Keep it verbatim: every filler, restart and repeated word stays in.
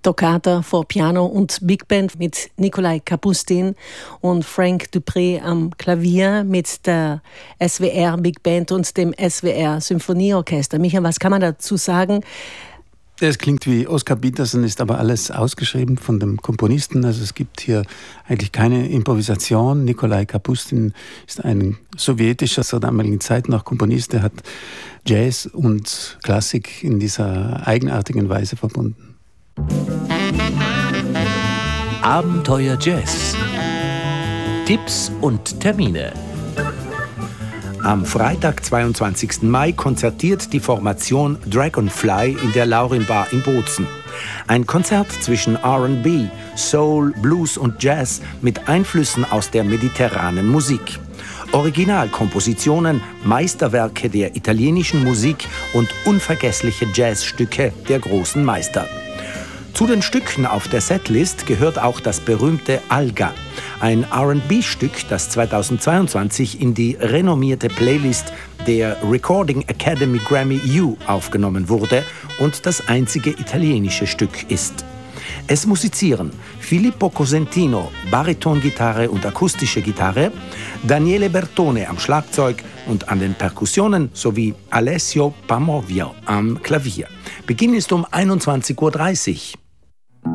Toccata für Piano und Big Band mit Nikolai Kapustin und Frank Dupré am Klavier mit der S W R Big Band und dem S W R Symphonieorchester. Michael, was kann man dazu sagen? Es klingt wie Oscar Peterson, ist aber alles ausgeschrieben von dem Komponisten. Also es gibt hier eigentlich keine Improvisation. Nikolai Kapustin ist ein sowjetischer, zur damaligen Zeit noch Komponist. Der hat Jazz und Klassik in dieser eigenartigen Weise verbunden. Abenteuer Jazz. Tipps und Termine. Am Freitag, zweiundzwanzigsten Mai, konzertiert die Formation Dragonfly in der Laurinbar in Bozen. Ein Konzert zwischen R and B, Soul, Blues und Jazz mit Einflüssen aus der mediterranen Musik. Originalkompositionen, Meisterwerke der italienischen Musik und unvergessliche Jazzstücke der großen Meister. Zu den Stücken auf der Setlist gehört auch das berühmte Alga, ein R and B-Stück, das zweitausendzweiundzwanzig in die renommierte Playlist der Recording Academy Grammy U aufgenommen wurde und das einzige italienische Stück ist. Es musizieren Filippo Cosentino, Baritongitarre und akustische Gitarre, Daniele Bertone am Schlagzeug und an den Perkussionen sowie Alessio Pamovio am Klavier. Beginn ist um einundzwanzig Uhr dreißig.